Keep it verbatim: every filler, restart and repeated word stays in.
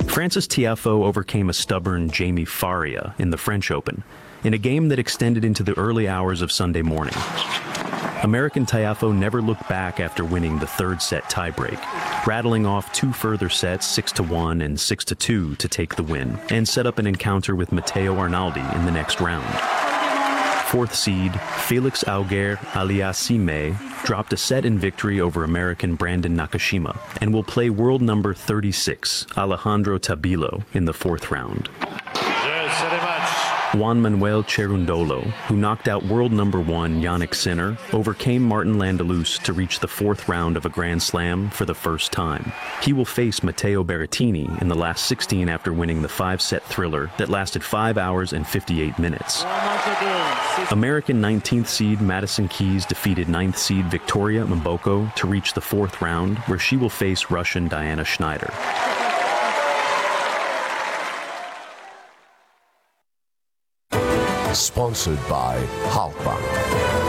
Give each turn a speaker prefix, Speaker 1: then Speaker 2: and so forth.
Speaker 1: Frances Tiafoe overcame a stubborn Jamie Faria in the French Open, in a game that extended into the early hours of Sunday morning. American Tiafoe never looked back after winning the third set tiebreak, rattling off two further sets, six to one and six to two, to take the win, and set up an encounter with Matteo Arnaldi in the next round. Fourth seed Felix Auger-Aliassime dropped a set in victory over American Brandon Nakashima and will play world number thirty-six Alejandro Tabilo in the fourth round. Juan Manuel Cerundolo, who knocked out world number one Jannik Sinner, overcame Martin Landelus to reach the fourth round of a Grand Slam for the first time. He will face Matteo Berrettini in the last sixteen after winning the five-set thriller that lasted five hours and fifty-eight minutes. American nineteenth seed Madison Keys defeated ninth seed Victoria Mboko to reach the fourth round, where she will face Russian Diana Schneider.
Speaker 2: Sponsored by Halkbank.